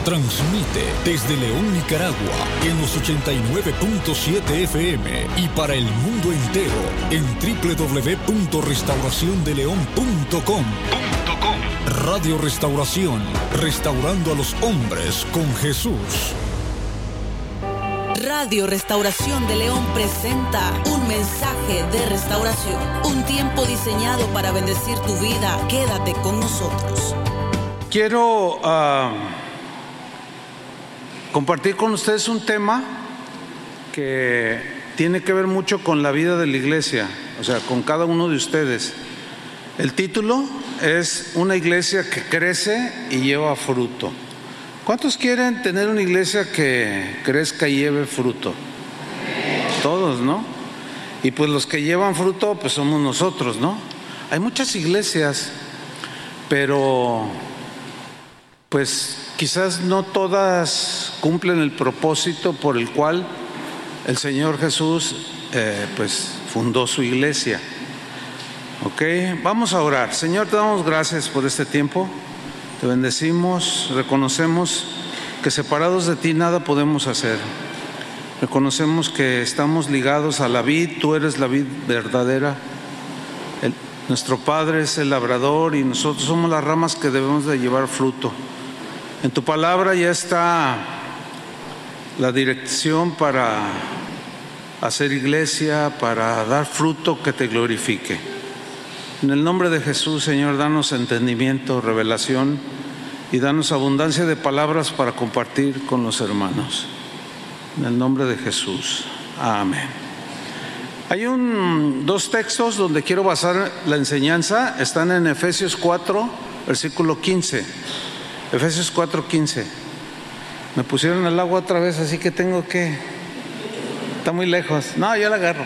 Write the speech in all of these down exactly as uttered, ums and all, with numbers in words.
Transmite desde León, Nicaragua, en los ochenta y nueve punto siete F M y para el mundo entero en doble u doble u doble u punto restauración de león punto com. Radio Restauración, restaurando a los hombres con Jesús. Radio Restauración de León presenta un mensaje de restauración, un tiempo diseñado para bendecir tu vida. Quédate con nosotros. Quiero uh, compartir con ustedes un tema que tiene que ver mucho con la vida de la iglesia, o sea, con cada uno de ustedes. El título es Una iglesia que crece y lleva fruto. ¿Cuántos quieren tener una iglesia que crezca y lleve fruto? Todos, ¿no? Y pues los que llevan fruto, pues somos nosotros, ¿no? Hay muchas iglesias, pero pues quizás no todas cumplen el propósito por el cual el Señor Jesús eh, pues fundó su iglesia. Ok, vamos a orar. Señor, te damos gracias por este tiempo. Te bendecimos, reconocemos que separados de ti nada podemos hacer. Reconocemos que estamos ligados a la vid, tú eres la vid verdadera. El, nuestro Padre es el labrador y nosotros somos las ramas que debemos de llevar fruto. En tu palabra ya está la dirección para hacer iglesia, para dar fruto que te glorifique. En el nombre de Jesús, Señor, danos entendimiento, revelación y danos abundancia de palabras para compartir con los hermanos. En el nombre de Jesús. Amén. Hay un, dos textos donde quiero basar la enseñanza. Están en Efesios cuatro, versículo quince. Efesios cuatro, quince. Me pusieron el agua otra vez, así que tengo que... Está muy lejos. No, yo la agarro.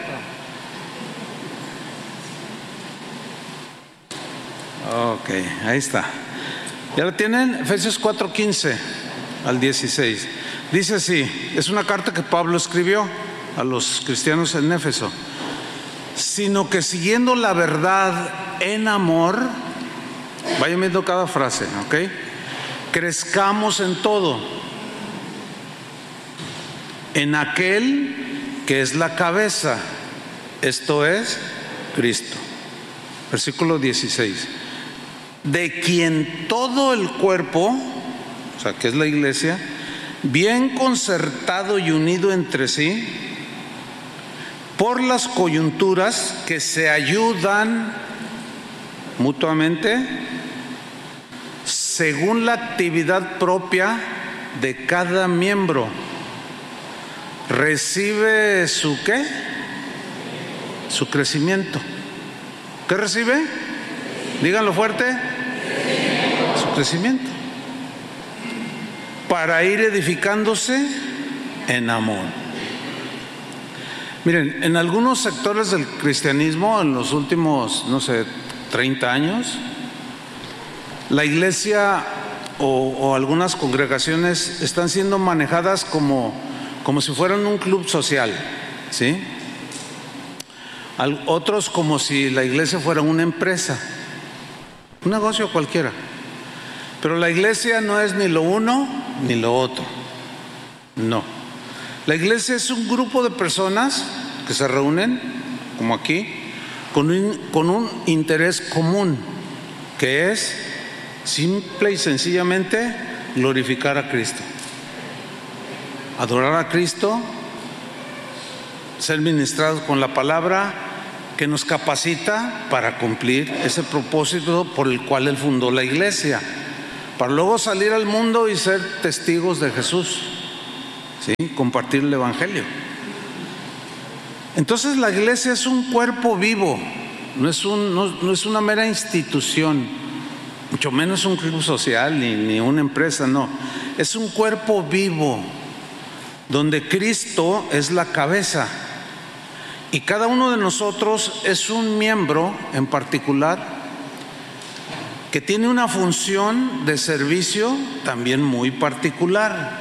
Ok, ahí está. ¿Ya la tienen? Efesios cuatro, quince al dieciséis. Dice así, es una carta que Pablo escribió a los cristianos en Éfeso. Sino que siguiendo la verdad en amor, vayan viendo cada frase, ok, crezcamos en todo, en aquel que es la cabeza, esto es Cristo. Versículo dieciséis. De quien todo el cuerpo, o sea, que es la iglesia, bien concertado y unido entre sí, por las coyunturas que se ayudan mutuamente, según la actividad propia de cada miembro, recibe su ¿qué? Su crecimiento. ¿Qué recibe? Díganlo fuerte. Su crecimiento. Para ir edificándose en amor. Miren, en algunos sectores del cristianismo, en los últimos, no sé, treinta años, la iglesia o, o algunas congregaciones están siendo manejadas como, como si fueran un club social, ¿sí? Otros como si la iglesia fuera una empresa, un negocio cualquiera. Pero la iglesia no es ni lo uno ni lo otro. No. La iglesia es un grupo de personas que se reúnen, como aquí, con un, con un interés común, que es simple y sencillamente glorificar a Cristo, adorar a Cristo, ser ministrados con la palabra que nos capacita para cumplir ese propósito por el cual Él fundó la iglesia, para luego salir al mundo y ser testigos de Jesús, ¿sí? Compartir el evangelio. Entonces la iglesia es un cuerpo vivo, no es, un, no, no es una mera institución, mucho menos un club social ni, ni una empresa, no, es un cuerpo vivo donde Cristo es la cabeza y cada uno de nosotros es un miembro en particular que tiene una función de servicio también muy particular.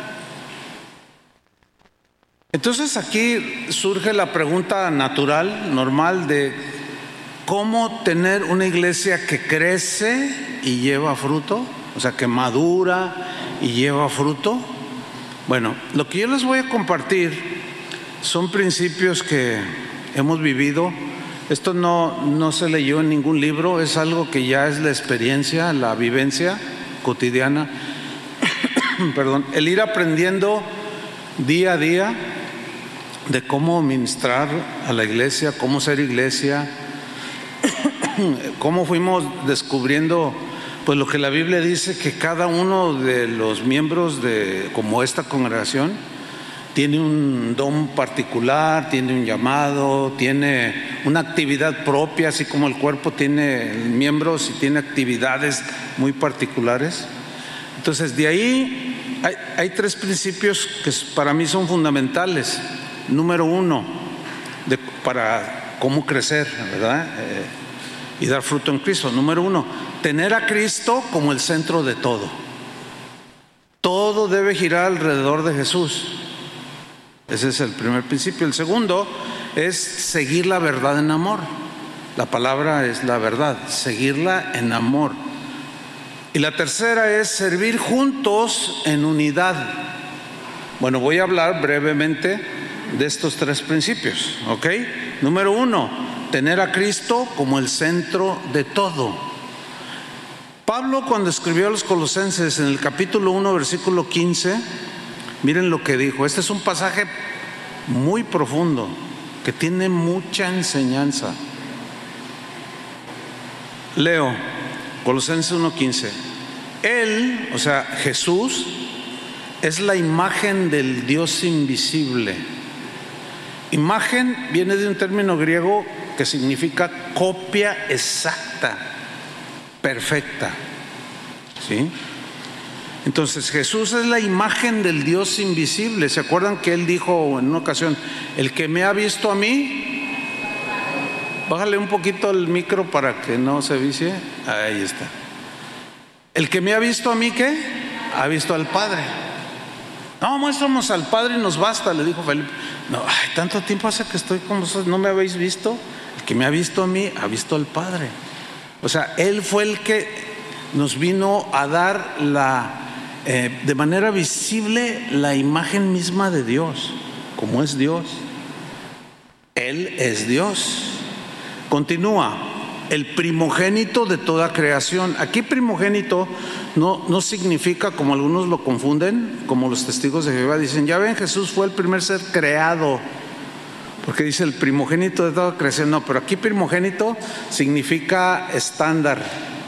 Entonces aquí surge la pregunta natural, normal, de cómo tener una iglesia que crece y lleva fruto, o sea, que madura, y lleva fruto. Bueno, lo que yo les voy a compartir son principios que hemos vivido. Esto no, no se leyó en ningún libro, es algo que ya es la experiencia, la vivencia cotidiana. Perdón, el ir aprendiendo día a día de cómo ministrar a la iglesia, cómo ser iglesia, cómo fuimos descubriendo pues lo que la Biblia dice, que cada uno de los miembros de como esta congregación tiene un don particular, tiene un llamado, tiene una actividad propia, así como el cuerpo tiene miembros y tiene actividades muy particulares. Entonces, de ahí hay, hay tres principios que para mí son fundamentales. Número uno, de, para cómo crecer, ¿verdad? Eh, y dar fruto en Cristo. Número uno, tener a Cristo como el centro de todo. Todo debe girar alrededor de Jesús. Ese es el primer principio. El segundo es seguir la verdad en amor. La palabra es la verdad, seguirla en amor. Y la tercera es servir juntos en unidad. Bueno, voy a hablar brevemente de estos tres principios, ¿ok? Número uno, tener a Cristo como el centro de todo. Pablo, cuando escribió a los Colosenses en el capítulo uno, versículo quince, miren lo que dijo. Este es un pasaje muy profundo que tiene mucha enseñanza. Leo Colosenses uno quince. Él, o sea, Jesús, es la imagen del Dios invisible. Imagen viene de un término griego que significa copia exacta, perfecta. ¿Sí? Entonces Jesús es la imagen del Dios invisible. ¿Se acuerdan que Él dijo en una ocasión: el que me ha visto a mí? Bájale un poquito el micro para que no se vicie. Ahí está. El que me ha visto a mí, ¿qué? Ha visto al Padre. No, muéstranos al Padre y nos basta, le dijo Felipe. No, ay, tanto tiempo hace que estoy con vosotros, ¿no me habéis visto? El que me ha visto a mí, ha visto al Padre. O sea, Él fue el que nos vino a dar la, eh, de manera visible la imagen misma de Dios, como es Dios. Él es Dios. Continúa, el primogénito de toda creación. Aquí primogénito no, no significa, como algunos lo confunden, como los testigos de Jehová dicen, ya ven, Jesús fue el primer ser creado, porque dice el primogénito de toda creación. No, pero aquí primogénito significa estándar,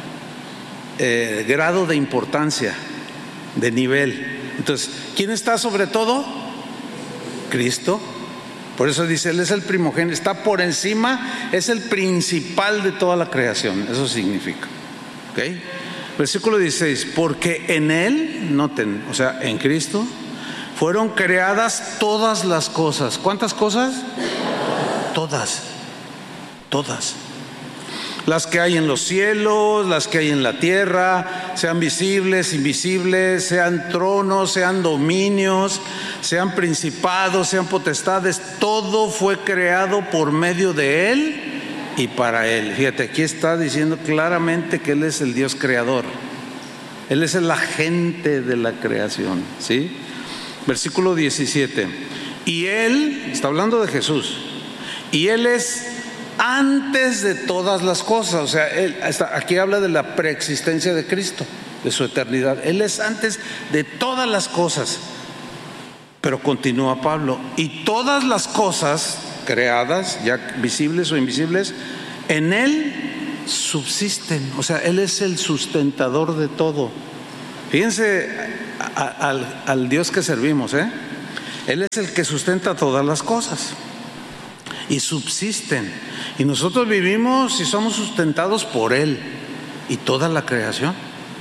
eh, grado de importancia, de nivel. Entonces, ¿quién está sobre todo? Cristo. Por eso dice, Él es el primogénito, está por encima, es el principal de toda la creación. Eso significa. ¿Ok? Versículo dieciséis, porque en Él, noten, o sea, en Cristo, fueron creadas todas las cosas. ¿Cuántas cosas? Todas, todas. Las que hay en los cielos, las que hay en la tierra, sean visibles, invisibles, sean tronos, sean dominios, sean principados, sean potestades, todo fue creado por medio de Él y para Él. Fíjate, aquí está diciendo claramente que Él es el Dios creador. Él es el agente de la creación, ¿sí? Versículo diecisiete. Y Él, está hablando de Jesús, y Él es antes de todas las cosas. O sea, él, aquí habla de la preexistencia de Cristo, de su eternidad. Él es antes de todas las cosas. Pero continúa Pablo, y todas las cosas creadas, ya visibles o invisibles, en Él subsisten. O sea, Él es el sustentador de todo. Fíjense a, a, al, al Dios que servimos, ¿eh? Él es el que sustenta todas las cosas y subsisten. Y nosotros vivimos y somos sustentados por Él y toda la creación.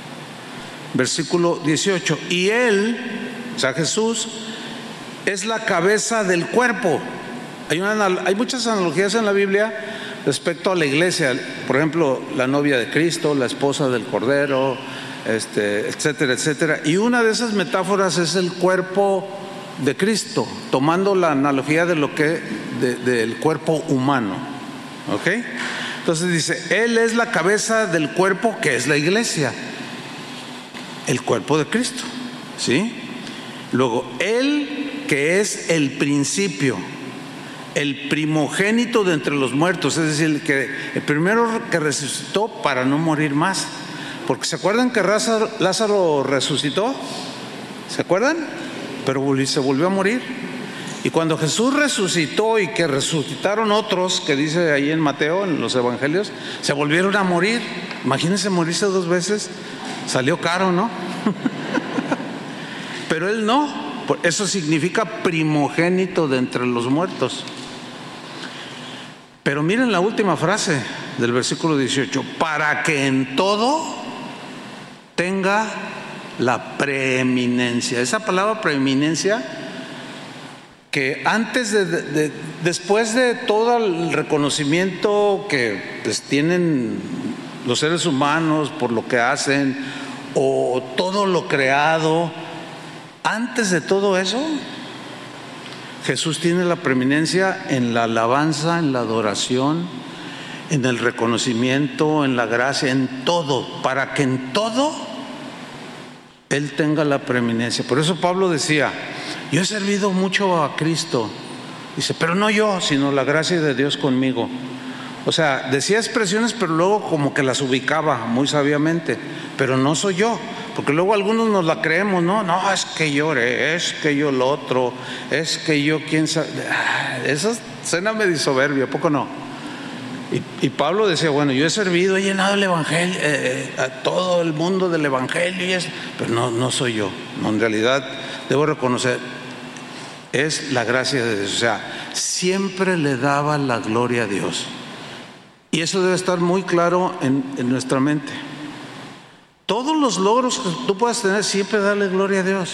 Versículo dieciocho. Y Él, o sea Jesús, es la cabeza del cuerpo. Hay, una, hay muchas analogías en la Biblia respecto a la iglesia. Por ejemplo, la novia de Cristo, la esposa del Cordero, este, etcétera, etcétera. Y una de esas metáforas es el cuerpo de Cristo, tomando la analogía de lo que de, del cuerpo humano. ¿Ok? Entonces dice, Él es la cabeza del cuerpo que es la iglesia, el cuerpo de Cristo. ¿sí? Luego, Él que es el principio, el primogénito de entre los muertos, es decir, el, que, el primero que resucitó para no morir más. Porque ¿se acuerdan que Lázaro, Lázaro resucitó? ¿Se acuerdan? Pero se volvió a morir. Y cuando Jesús resucitó y que resucitaron otros, que dice ahí en Mateo, en los evangelios, se volvieron a morir. Imagínense morirse dos veces, salió caro, ¿no? Pero Él no. Eso significa primogénito de entre los muertos. Pero miren la última frase del versículo dieciocho: para que en todo tenga la preeminencia. Esa palabra preeminencia, que antes de, de, de después de todo el reconocimiento que pues tienen los seres humanos por lo que hacen, o todo lo creado, antes de todo eso, Jesús tiene la preeminencia en la alabanza, en la adoración, en el reconocimiento, en la gracia, en todo, para que en todo Él tenga la preeminencia. Por eso Pablo decía: yo he servido mucho a Cristo. Dice, pero no yo, sino la gracia de Dios conmigo. O sea, decía expresiones, pero luego como que las ubicaba muy sabiamente. Pero no soy yo. Porque luego algunos nos la creemos, ¿no? No, es que yo oré, es que yo lo otro, es que yo quién sabe. Eso suena medio soberbio, ¿a poco no? Y, y Pablo decía, bueno, yo he servido, he llenado el evangelio, eh, a todo el mundo del evangelio, y es, pero no, no soy yo. No, en realidad debo reconocer, es la gracia de Dios. O sea, siempre le daba la gloria a Dios. Y eso debe estar muy claro en, en nuestra mente. Todos los logros que tú puedas tener, siempre darle gloria a Dios.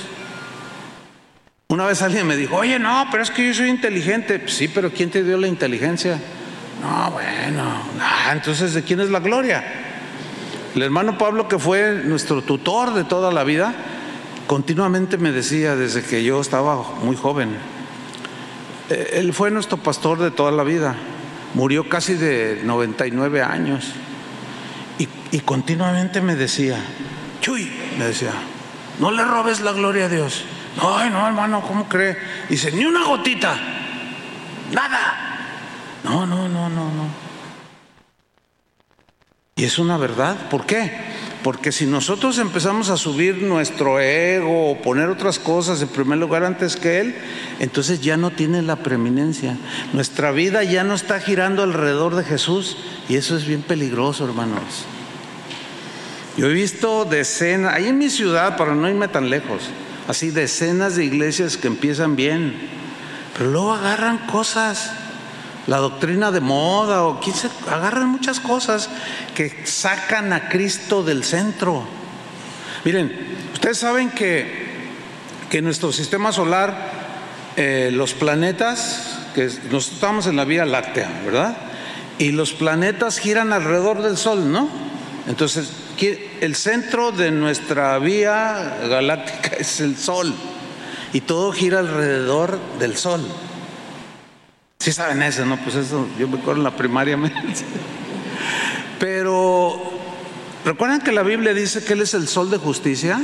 Una vez alguien me dijo, oye, no, pero es que yo soy inteligente. Sí, pero ¿quién te dio la inteligencia? No, bueno, ah, entonces ¿de quién es la gloria? El hermano Pablo, que fue nuestro tutor de toda la vida, continuamente me decía desde que yo estaba muy joven. Él fue nuestro pastor de toda la vida. Murió casi de noventa y nueve años. Y, y continuamente me decía, Chuy, me decía, no le robes la gloria a Dios. No, no, hermano, ¿cómo cree? Dice, ni una gotita, nada. No, no, no, no, no. Y es una verdad. ¿Por qué? Porque si nosotros empezamos a subir nuestro ego o poner otras cosas en primer lugar antes que Él, entonces ya no tiene la preeminencia. Nuestra vida ya no está girando alrededor de Jesús, y eso es bien peligroso, hermanos. Yo he visto decenas, ahí en mi ciudad, para no irme tan lejos, así decenas de iglesias que empiezan bien, pero luego agarran cosas, la doctrina de moda, o quién se agarran muchas cosas que sacan a Cristo del centro. Miren, ustedes saben que, que en nuestro sistema solar, eh, los planetas, que nosotros estamos en la Vía Láctea, ¿verdad? Y los planetas giran alrededor del Sol, ¿no? Entonces, el centro de nuestra vía galáctica es el Sol, y todo gira alrededor del Sol. Sí saben eso, ¿no? Pues eso, yo me acuerdo en la primaria. Pero, ¿recuerdan que la Biblia dice que Él es el sol de justicia?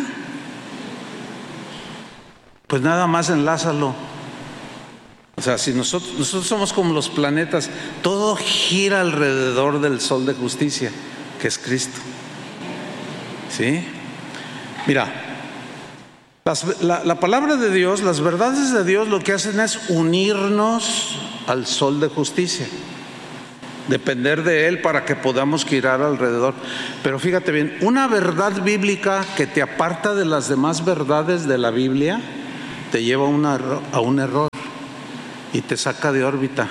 Pues nada más enlázalo. O sea, si nosotros, nosotros somos como los planetas, todo gira alrededor del sol de justicia, que es Cristo. ¿Sí? Mira, las, la, la palabra de Dios, las verdades de Dios, lo que hacen es unirnos al sol de justicia, depender de Él para que podamos girar alrededor. Pero fíjate bien, una verdad bíblica que te aparta de las demás verdades de la Biblia te lleva a, una, a un error y te saca de órbita.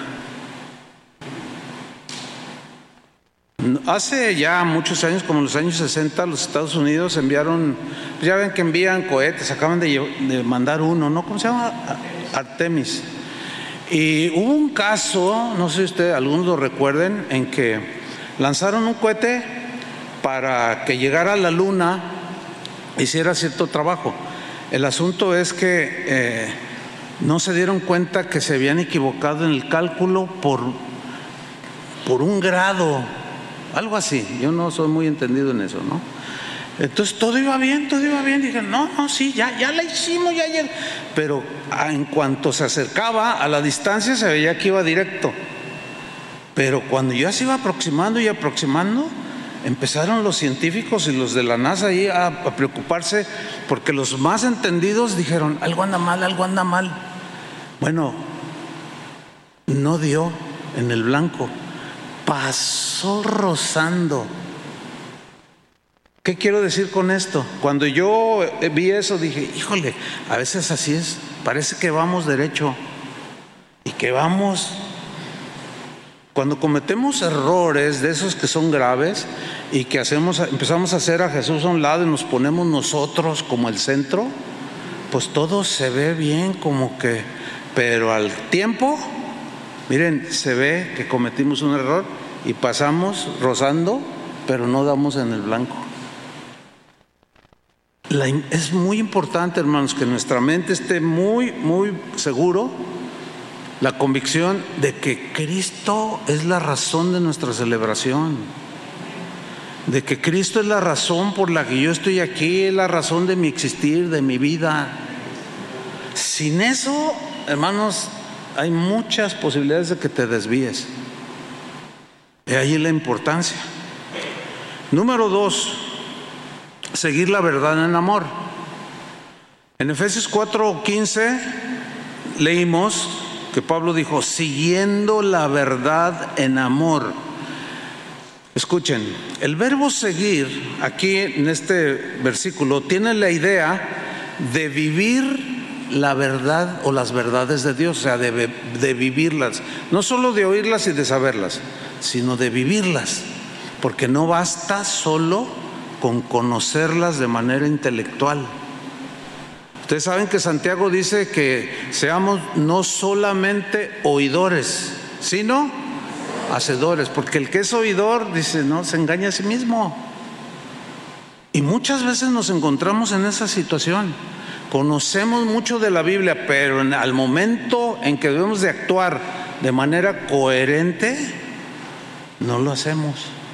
Hace ya muchos años, como en los años sesenta, los Estados Unidos enviaron, ya ven que envían cohetes, acaban de, de mandar uno, ¿no? ¿Cómo se llama? Artemis. Y hubo un caso, no sé si ustedes, algunos lo recuerden, en que lanzaron un cohete para que llegara a la luna, hiciera cierto trabajo. El asunto es que eh, no se dieron cuenta que se habían equivocado en el cálculo por, por un grado, algo así. Yo no soy muy entendido en eso, ¿no? Entonces todo iba bien, todo iba bien. Dije, no, no, sí, ya, ya la hicimos, ya, ya. Pero en cuanto se acercaba a la distancia se veía que iba directo. Pero cuando ya se iba aproximando y aproximando, empezaron los científicos y los de la NASA ahí a, a preocuparse, porque los más entendidos dijeron, algo anda mal, algo anda mal. Bueno, no dio en el blanco, pasó rozando. ¿Qué quiero decir con esto? Cuando yo vi eso dije, híjole, a veces así es, parece que vamos derecho y que vamos... Cuando cometemos errores de esos que son graves y que hacemos, empezamos a hacer a Jesús a un lado y nos ponemos nosotros como el centro, pues todo se ve bien como que, pero al tiempo, miren, se ve que cometimos un error y pasamos rozando, pero no damos en el blanco. La, es muy importante, hermanos, que nuestra mente esté muy, muy seguro. La convicción de que Cristo es la razón de nuestra celebración, de que Cristo es la razón por la que yo estoy aquí, es la razón de mi existir, de mi vida. Sin eso, hermanos, hay muchas posibilidades de que te desvíes. Y ahí la importancia. Número dos, seguir la verdad en amor. En Efesios cuatro quince leímos que Pablo dijo, siguiendo la verdad en amor. Escuchen, el verbo seguir aquí en este versículo tiene la idea de vivir la verdad o las verdades de Dios, o sea, de, de vivirlas, no solo de oírlas y de saberlas, sino de vivirlas, porque no basta solo con conocerlas de manera intelectual. Ustedes saben que Santiago dice que seamos no solamente oidores, sino hacedores, porque el que es oidor, dice, no, se engaña a sí mismo. Y muchas veces nos encontramos en esa situación. Conocemos mucho de la Biblia, pero en, al momento en que debemos de actuar de manera coherente, no lo hacemos.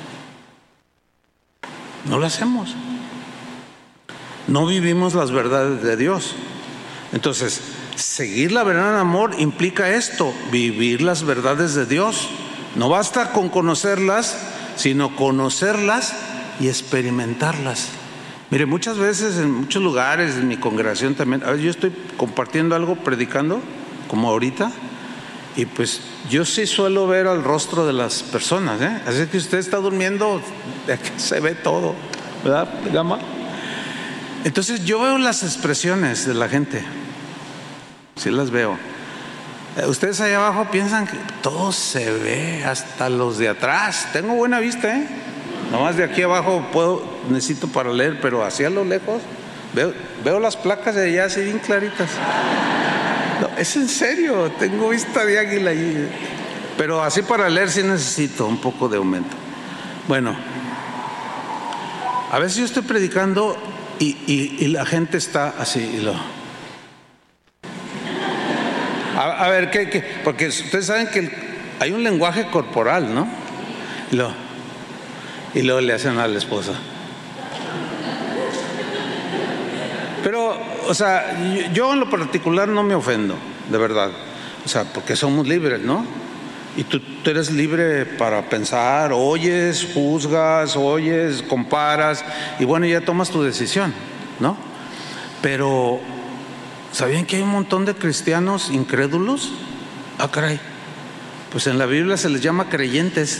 No lo hacemos. No vivimos las verdades de Dios. Entonces, seguir la verdad en amor implica esto, vivir las verdades de Dios. No basta con conocerlas, sino conocerlas y experimentarlas. Mire, muchas veces en muchos lugares, en mi congregación también, a veces yo estoy compartiendo algo, predicando, como ahorita, y pues yo sí suelo ver al rostro de las personas, ¿eh? Así que usted está durmiendo, aquí se ve todo, ¿verdad, Gama? Entonces yo veo las expresiones de la gente, sí las veo. Ustedes allá abajo piensan que todo se ve, hasta los de atrás. Tengo buena vista, ¿eh? Nomás de aquí abajo puedo, necesito para leer, pero hacia lo lejos veo, veo las placas de allá así bien claritas. No, es en serio, tengo vista de águila ahí. Pero así para leer sí necesito un poco de aumento. Bueno, a veces yo estoy predicando y, y, y la gente está así y lo... A, a ver, ¿qué, qué? Porque ustedes saben que el, hay un lenguaje corporal, ¿no? Y, lo, y luego le hacen a la esposa. Pero, o sea, yo, yo en lo particular no me ofendo, de verdad. O sea, porque somos libres, ¿no? Y tú, tú eres libre para pensar, oyes, juzgas, oyes, comparas, y bueno, ya tomas tu decisión, ¿no? Pero... ¿sabían que hay un montón de cristianos incrédulos? Ah, caray. Pues en la Biblia se les llama creyentes.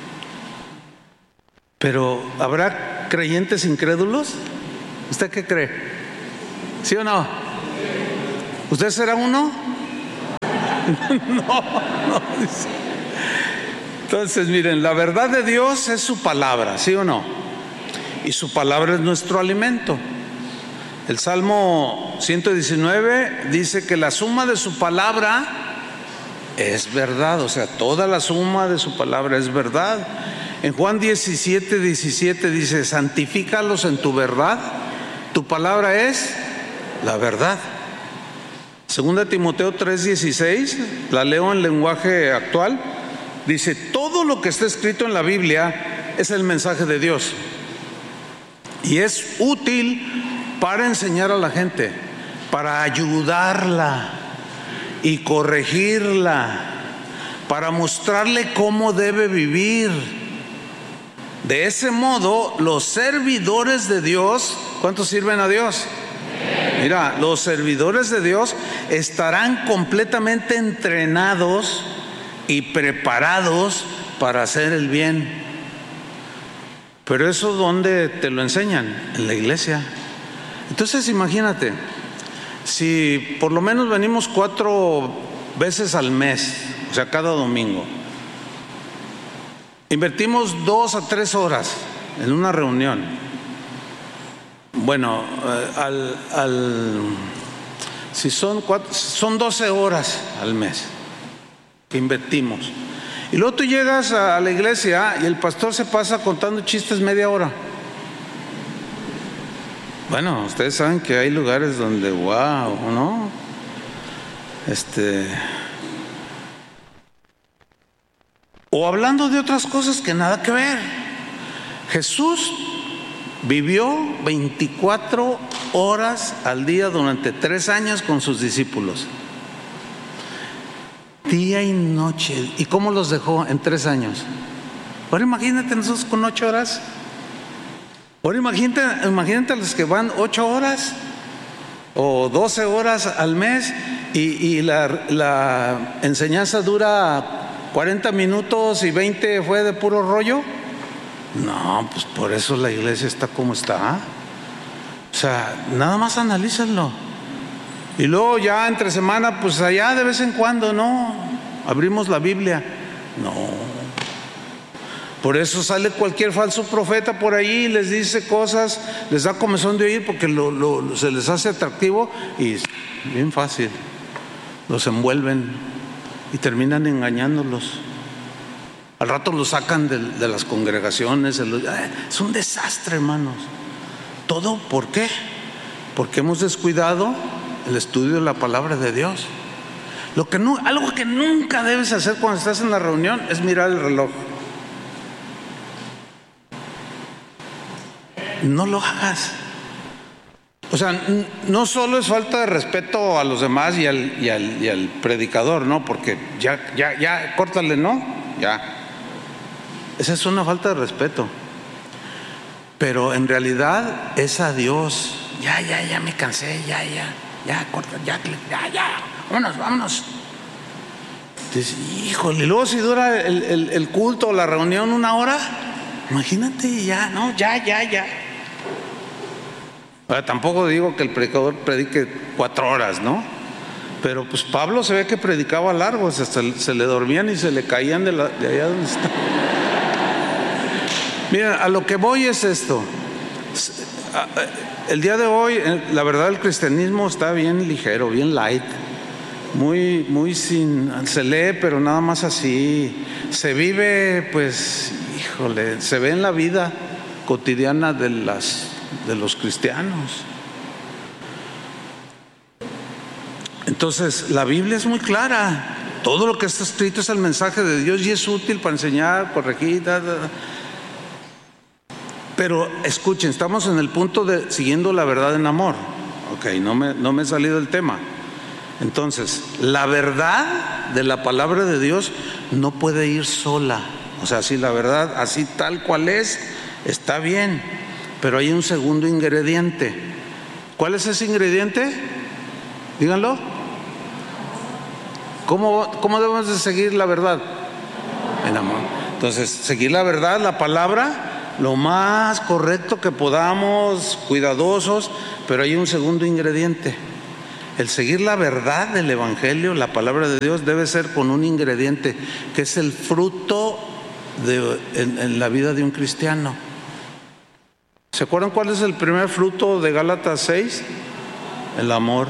Pero ¿habrá creyentes incrédulos? ¿Usted qué cree? ¿Sí o no? ¿Usted será uno? No, no. Entonces, miren, la verdad de Dios es su palabra, ¿sí o no? Y su palabra es nuestro alimento. El Salmo ciento diecinueve dice que la suma de su palabra es verdad, o sea, toda la suma de su palabra es verdad. En Juan diecisiete, diecisiete dice, santifícalos en tu verdad, tu palabra es la verdad. Segunda Timoteo tres, dieciséis, la leo en lenguaje actual, dice, todo lo que está escrito en la Biblia es el mensaje de Dios. Y es útil para enseñar a la gente, para ayudarla y corregirla, para mostrarle cómo debe vivir. De ese modo, los servidores de Dios, ¿cuántos sirven a Dios? Mira, los servidores de Dios estarán completamente entrenados y preparados para hacer el bien. Pero eso, ¿dónde te lo enseñan? En la iglesia. Entonces imagínate, si por lo menos venimos cuatro veces al mes, o sea, cada domingo, invertimos dos a tres horas en una reunión. Bueno, al, al, si son cuatro, son doce horas al mes que invertimos. Y luego tú llegas a la iglesia y el pastor se pasa contando chistes media hora. Bueno, ustedes saben que hay lugares donde, wow, ¿no? Este... O hablando de otras cosas que nada que ver. Jesús vivió veinticuatro horas al día durante tres años con sus discípulos. Día y noche. ¿Y cómo los dejó en tres años? Ahora imagínate nosotros con ocho horas. Ahora imagínate, imagínate los que van ocho horas o doce horas al mes y, y la, la enseñanza dura cuarenta minutos y veinte fue de puro rollo. No, pues por eso la iglesia está como está. O sea, nada más analícenlo. Y luego ya entre semana, pues allá de vez en cuando, no, abrimos la Biblia. No. Por eso sale cualquier falso profeta por ahí y les dice cosas, les da comezón de oír porque lo, lo, se les hace atractivo y bien fácil, los envuelven y terminan engañándolos. Al rato los sacan de, de las congregaciones. Es un desastre, hermanos. ¿Todo por qué? Porque hemos descuidado el estudio de la palabra de Dios. Lo que no, algo que nunca debes hacer cuando estás en la reunión es mirar el reloj. No lo hagas. O sea, no solo es falta de respeto a los demás y al, y al, y al predicador, ¿no? Porque ya, ya, ya, córtale, ¿no? Ya. Esa es una falta de respeto. Pero en realidad es a Dios. Ya, ya, ya me cansé, ya, ya, ya, corta, ya, ya, ya, vámonos, vámonos. Entonces, híjole, y luego si dura el, el, el culto o la reunión una hora, imagínate, ya, no, ya, ya, ya. Ahora, tampoco digo que el predicador predique cuatro horas, ¿no? Pero pues Pablo se ve que predicaba largo, hasta se, se le dormían y se le caían de, la, de allá donde está. Miren, a lo que voy es esto. El día de hoy, la verdad, el cristianismo está bien ligero, bien light, muy, muy sin, se lee, pero nada más así. Se vive, pues, híjole, se ve en la vida cotidiana de las de los cristianos. Entonces, la Biblia es muy clara. Todo lo que está escrito es el mensaje de Dios y es útil para enseñar, corregir, da, da. Pero escuchen, estamos en el punto de siguiendo la verdad en amor. Ok, no me, no me he salido del tema. Entonces, la verdad de la palabra de Dios no puede ir sola. O sea, si la verdad así tal cual es, está bien, pero hay un segundo ingrediente. ¿Cuál es ese ingrediente? Díganlo. ¿Cómo, cómo debemos de seguir la verdad? En amor. Entonces, seguir la verdad, la palabra, lo más correcto que podamos, cuidadosos, pero hay un segundo ingrediente. El seguir la verdad del Evangelio, la palabra de Dios, debe ser con un ingrediente que es el fruto de, en, en la vida de un cristiano. ¿Se acuerdan cuál es el primer fruto de Gálatas seis? El amor.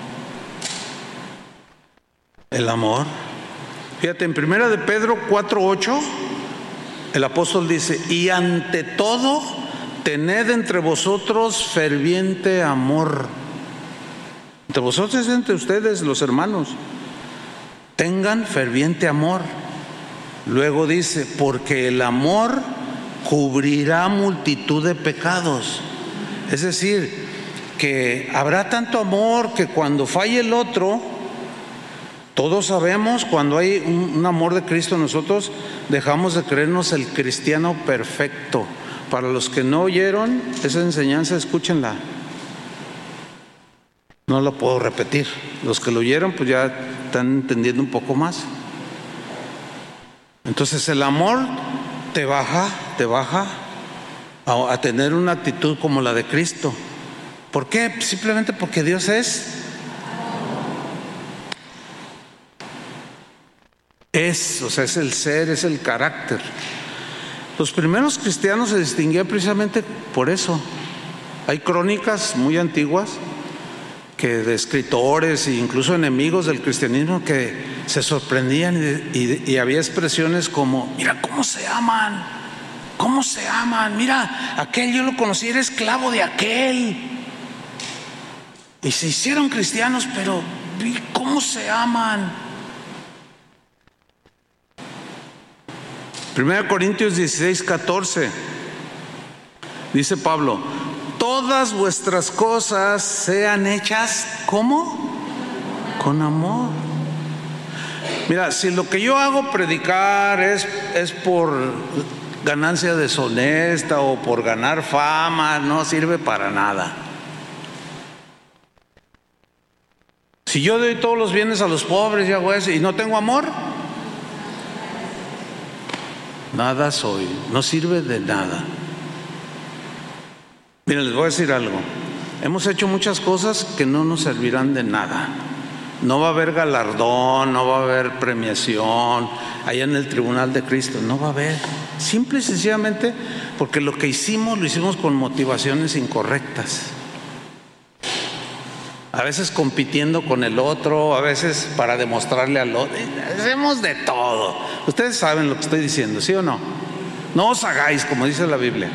El amor. Fíjate, en primera de Pedro cuatro ocho, el apóstol dice: y ante todo, tened entre vosotros ferviente amor. Entre vosotros, entre ustedes, los hermanos, tengan ferviente amor. Luego dice: porque el amor cubrirá multitud de pecados. Es decir, que habrá tanto amor que cuando falle el otro, todos sabemos, cuando hay un, un amor de Cristo, nosotros dejamos de creernos el cristiano perfecto. Para los que no oyeron esa enseñanza, escúchenla. No lo puedo repetir. Los que lo oyeron, pues ya están entendiendo un poco más. Entonces el amor te baja, te baja a, a tener una actitud como la de Cristo. ¿Por qué? Simplemente porque Dios es. Es, o sea, es el ser, es el carácter. Los primeros cristianos se distinguían precisamente por eso. Hay crónicas muy antiguas que de escritores e incluso enemigos del cristianismo que se sorprendían y, y, y había expresiones como: mira cómo se aman, cómo se aman, mira, aquel yo lo conocí, era esclavo de aquel. Y se hicieron cristianos, pero ¿cómo se aman? Primera Corintios dieciséis, catorce, dice Pablo: todas vuestras cosas sean hechas, ¿cómo? Con amor. Mira, si lo que yo hago predicar es, es por ganancia deshonesta o por ganar fama, no sirve para nada. Si yo doy todos los bienes a los pobres y hago eso y no tengo amor, nada soy, no sirve de nada. Miren, les voy a decir algo. Hemos hecho muchas cosas que no nos servirán de nada. No va a haber galardón, no va a haber premiación allá en el tribunal de Cristo, no va a haber. Simple y sencillamente porque lo que hicimos lo hicimos con motivaciones incorrectas. A veces compitiendo con el otro, a veces para demostrarle al otro. Hacemos de todo. Ustedes saben lo que estoy diciendo, ¿sí o no? No os hagáis, como dice la Biblia.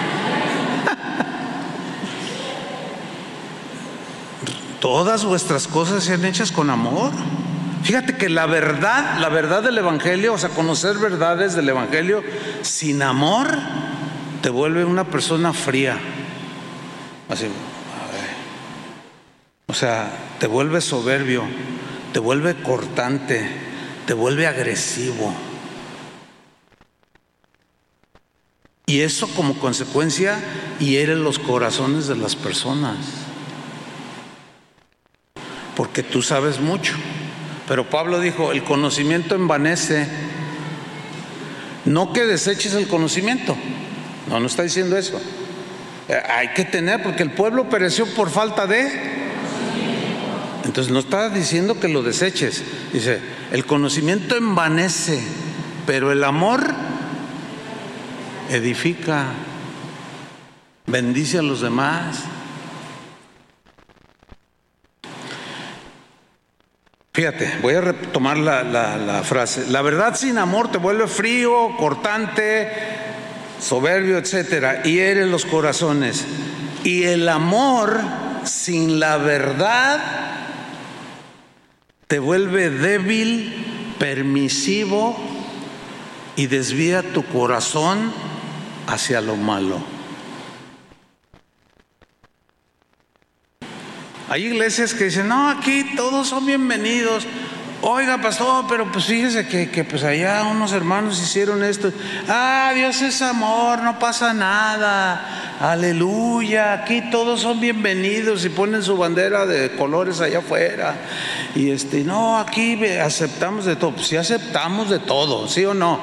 Todas vuestras cosas sean hechas con amor. Fíjate que la verdad, la verdad del Evangelio, o sea, conocer verdades del Evangelio sin amor te vuelve una persona fría. Así. O sea, te vuelve soberbio, te vuelve cortante, te vuelve agresivo. Y eso como consecuencia hiere los corazones de las personas. Porque tú sabes mucho. Pero Pablo dijo: el conocimiento envanece. No que deseches el conocimiento. No, no está diciendo eso. Hay que tener, porque el pueblo pereció por falta de... Entonces no está diciendo que lo deseches. Dice: el conocimiento envanece, pero el amor edifica, bendice a los demás. Fíjate, voy a retomar la, la, la frase. La verdad sin amor te vuelve frío, cortante, soberbio, etcétera, y hiere los corazones. Y el amor sin la verdad te vuelve débil, permisivo y desvía tu corazón hacia lo malo. Hay iglesias que dicen: no, aquí todos son bienvenidos. Oiga, pastor, pero pues fíjese que, que pues allá unos hermanos hicieron esto. Ah, Dios es amor, no pasa nada. Aleluya, aquí todos son bienvenidos y ponen su bandera de colores allá afuera. Y este, no, aquí aceptamos de todo. Pues sí aceptamos de todo, ¿sí o no?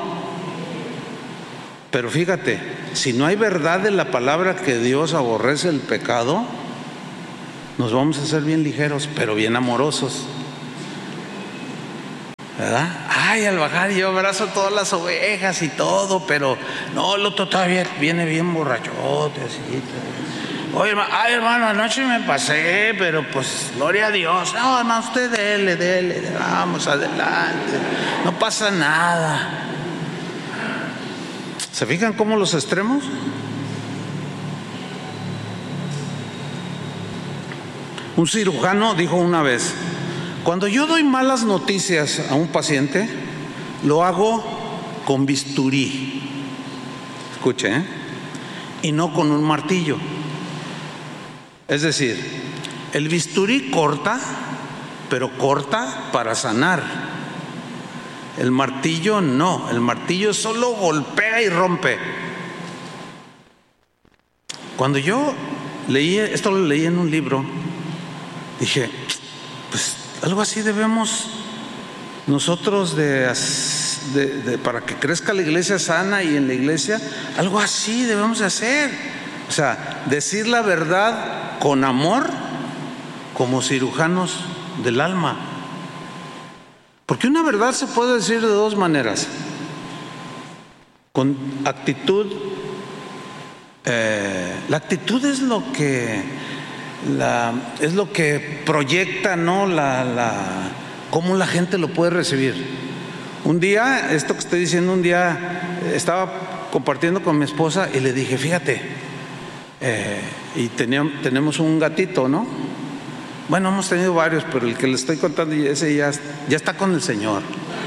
Pero fíjate, si no hay verdad de la palabra que Dios aborrece el pecado, nos vamos a hacer bien ligeros, pero bien amorosos, ¿verdad? Ay, al bajar yo abrazo todas las ovejas y todo, pero no, el otro todavía viene bien borrachote, así. Oye, hermano, ay, hermano, anoche me pasé, pero pues, gloria a Dios. No, hermano, usted dele, dele, vamos, adelante, no pasa nada. ¿Se fijan cómo los extremos? Un cirujano dijo una vez: cuando yo doy malas noticias a un paciente, lo hago con bisturí. Escuche, ¿eh? Y no con un martillo. Es decir, el bisturí corta, pero corta para sanar. El martillo no, el martillo solo golpea y rompe. Cuando yo leí, esto lo leí en un libro, dije, pues algo así debemos nosotros de, de, de para que crezca la iglesia sana y en la iglesia, algo así debemos de hacer. O sea, decir la verdad con amor como cirujanos del alma. Porque una verdad se puede decir de dos maneras. Con actitud. Eh, la actitud es lo que la, es lo que proyecta, ¿no? La, la, cómo la gente lo puede recibir. Un día, esto que estoy diciendo, un día estaba compartiendo con mi esposa y le dije, fíjate, eh, y teníamos, tenemos un gatito, ¿no? Bueno, hemos tenido varios, pero el que le estoy contando, ese ya, ya está con el Señor.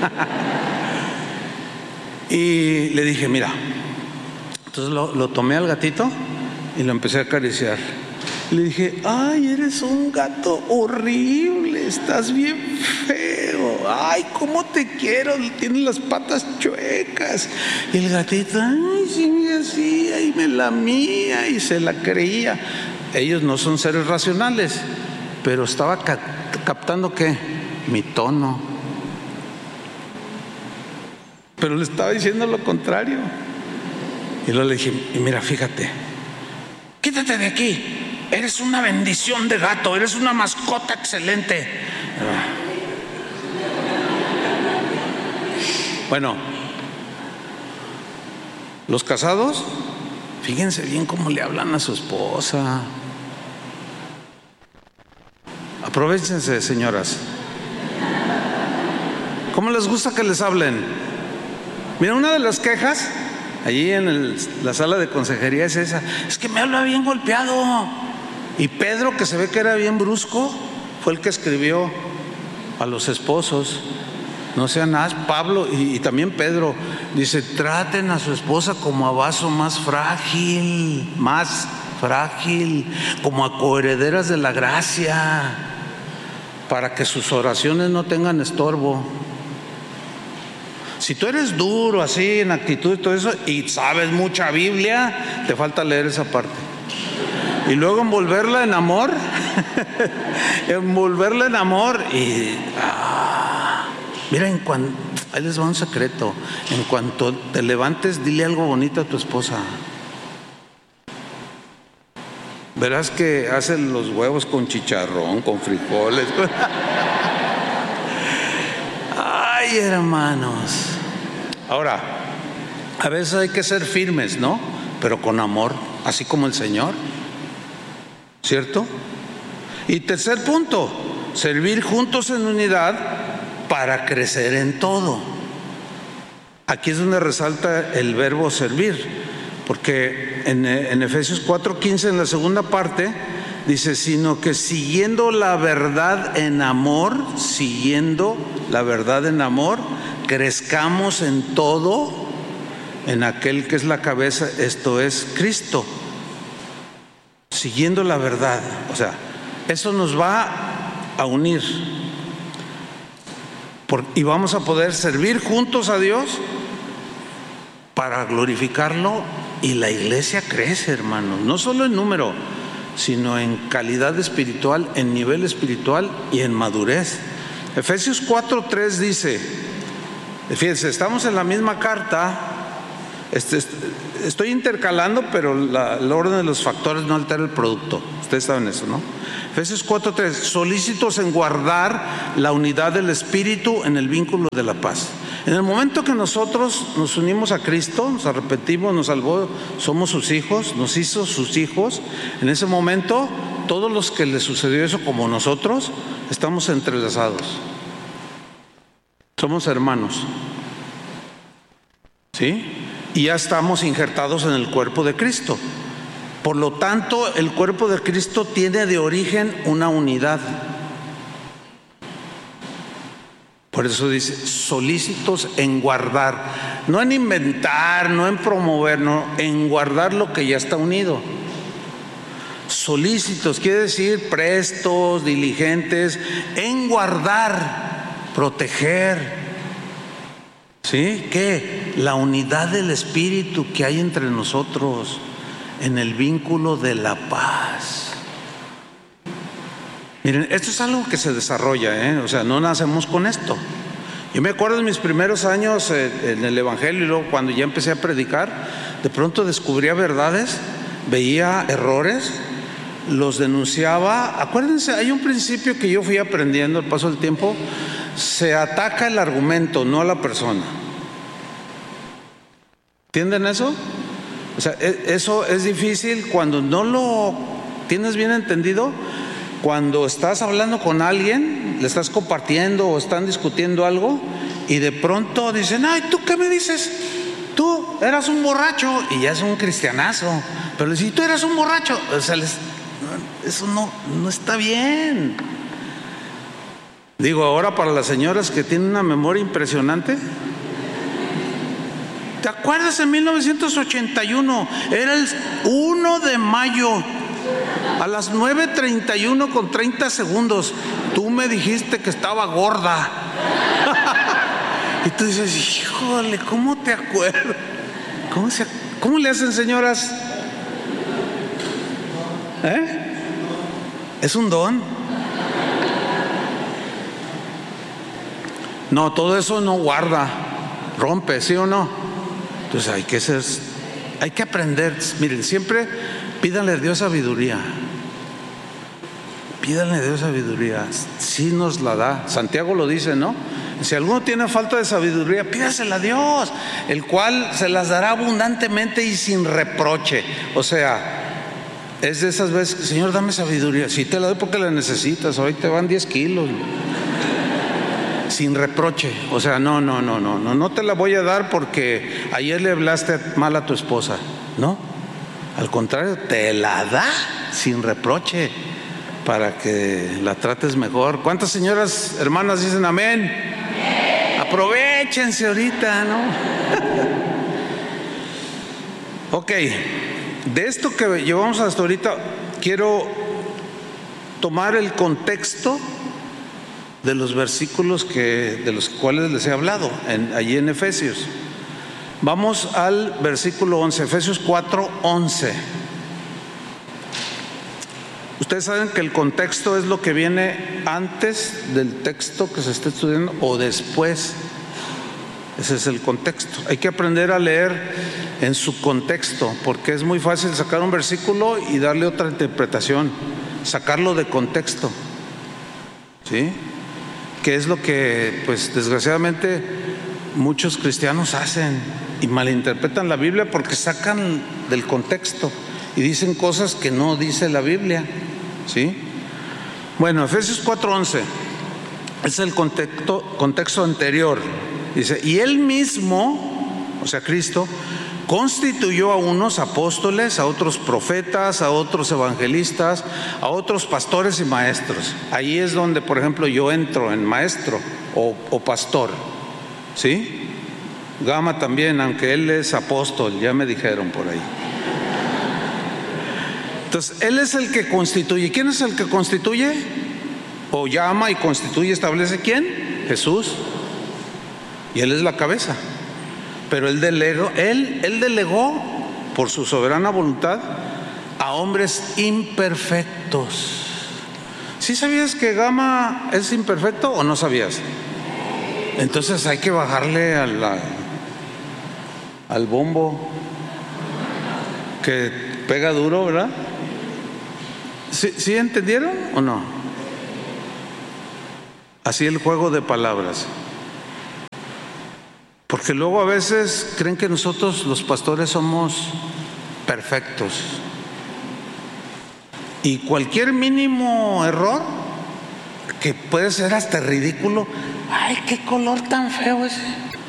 Y le dije, mira, entonces lo, lo tomé al gatito y lo empecé a acariciar. Le dije, ay, eres un gato horrible, estás bien feo, ay, cómo te quiero, tienes las patas chuecas. Y el gatito, ay, sí, así, ahí me lamía y se la creía. Ellos no son seres racionales, pero estaba ca- captando ¿qué? Mi tono. Pero le estaba diciendo lo contrario. Y luego le dije, y mira, fíjate, quítate de aquí, eres una bendición de gato, eres una mascota excelente. Bueno, los casados, fíjense bien cómo le hablan a su esposa. Aprovéchense, señoras. ¿Cómo les gusta que les hablen? Mira, una de las quejas allí en el, la sala de consejería es esa, es que me habla bien golpeado. Y Pedro, que se ve que era bien brusco, fue el que escribió a los esposos, no sean as. Pablo y, y también Pedro dice, traten a su esposa como a vaso más frágil, más frágil, como a coherederas de la gracia, para que sus oraciones no tengan estorbo. Si tú eres duro así en actitud y todo eso y sabes mucha Biblia, te falta leer esa parte. Y luego envolverla en amor, envolverla en amor y ah, mira, en cuanto, ahí les va un secreto, en cuanto te levantes, dile algo bonito a tu esposa. Verás que hacen los huevos con chicharrón, con frijoles. Ay, hermanos. Ahora, a veces hay que ser firmes, ¿no? Pero con amor, así como el Señor. ¿Cierto? Y tercer punto, servir juntos en unidad para crecer en todo. Aquí es donde resalta el verbo servir, porque en, en Efesios cuatro quince, en la segunda parte, dice, sino que siguiendo la verdad en amor, siguiendo la verdad en amor, crezcamos en todo en aquel que es la cabeza, esto es Cristo. Siguiendo la verdad, o sea, eso nos va a unir Por, y vamos a poder servir juntos a Dios para glorificarlo, y la iglesia crece, hermanos, no solo en número, sino en calidad espiritual, en nivel espiritual y en madurez. Efesios cuatro tres dice, fíjense, estamos en la misma carta, este, estoy intercalando, pero la, el orden de los factores no altera el producto, ustedes saben eso, ¿no? Efesios cuatro tres, solícitos en guardar la unidad del espíritu en el vínculo de la paz. En el momento que nosotros nos unimos a Cristo, nos arrepentimos, nos salvó, somos sus hijos, nos hizo sus hijos, en ese momento todos los que les sucedió eso como nosotros, estamos entrelazados, somos hermanos, ¿sí? Y ya estamos injertados en el cuerpo de Cristo. Por lo tanto, el cuerpo de Cristo tiene de origen una unidad. Por eso dice, solícitos en guardar, no en inventar, no en promover, no, en guardar lo que ya está unido. Solícitos quiere decir prestos, diligentes, en guardar, proteger. ¿Sí? ¿Qué? La unidad del Espíritu que hay entre nosotros, en el vínculo de la paz. Miren, esto es algo que se desarrolla, ¿eh? O sea, no nacemos con esto. Yo me acuerdo de mis primeros años en el Evangelio y luego cuando ya empecé a predicar, de pronto descubría verdades, veía errores, los denunciaba. Acuérdense, hay un principio que yo fui aprendiendo al paso del tiempo: se ataca el argumento, no a la persona. ¿Entienden eso? O sea, eso es difícil cuando no lo tienes bien entendido. Cuando estás hablando con alguien, le estás compartiendo o están discutiendo algo y de pronto dicen: ay, ¿tú qué me dices? Tú eras un borracho, y ya es un cristianazo. Pero si tú eras un borracho, o sea, les, eso no, no está bien. Digo, ahora para las señoras que tienen una memoria impresionante, ¿te acuerdas en mil novecientos ochenta y uno? Era el uno de mayo. A las nueve treinta y uno con treinta segundos, tú me dijiste que estaba gorda. Y tú dices: híjole, ¿cómo te acuerdas? ¿Cómo, se, ¿Cómo le hacen, señoras? ¿Eh? Es un don. No, todo eso no guarda, rompe, ¿sí o no? Entonces hay que ser, hay que aprender. Miren, siempre pídanle a Dios sabiduría. Pídanle a Dios sabiduría. Sí nos la da. Santiago lo dice, ¿no? Si alguno tiene falta de sabiduría, pídasela a Dios, el cual se las dará abundantemente y sin reproche. O sea, es de esas veces: Señor, dame sabiduría. Si te la doy porque la necesitas, hoy te van diez kilos. Sin reproche. O sea, no, no, no, no, no, no te la voy a dar porque ayer le hablaste mal a tu esposa. No, al contrario, te la da sin reproche para que la trates mejor. ¿Cuántas señoras hermanas dicen amén? Amén. Aprovechense ahorita, ¿no? Ok, de esto que llevamos hasta ahorita, quiero tomar el contexto de los versículos que, de los cuales les he hablado en, allí en Efesios. Vamos al versículo once, Efesios cuatro, once. Ustedes saben que el contexto es lo que viene antes del texto que se está estudiando o después. Ese es el contexto. Hay que aprender a leer en su contexto, porque es muy fácil sacar un versículo y darle otra interpretación, sacarlo de contexto, ¿sí? Que es lo que, pues, desgraciadamente muchos cristianos hacen y malinterpretan la Biblia porque sacan del contexto y dicen cosas que no dice la Biblia, ¿sí? Bueno, Efesios cuatro once es el contexto, contexto anterior. Dice: y Él mismo, o sea, Cristo, constituyó a unos apóstoles, a otros profetas, a otros evangelistas, a otros pastores y maestros. Ahí es donde, por ejemplo, yo entro en maestro o, o pastor, ¿sí? Gama también, aunque él es apóstol, ya me dijeron por ahí. Entonces, Él es el que constituye. ¿Quién es el que constituye? O llama y constituye, establece. ¿Quién? Jesús. Y Él es la cabeza. Pero Él delegó, Él, Él delegó por su soberana voluntad a hombres imperfectos. ¿Sí sabías que Gama es imperfecto o no sabías? Entonces hay que bajarle a la, al bombo que pega duro, ¿verdad? ¿Sí, ¿Sí entendieron o no? Así el juego de palabras. Porque luego a veces creen que nosotros los pastores somos perfectos. Y cualquier mínimo error, que puede ser hasta ridículo, ¡ay, qué color tan feo ese!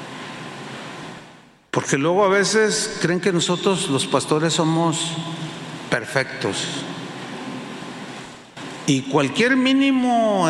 Porque luego a veces creen que nosotros los pastores somos perfectos. Y cualquier mínimo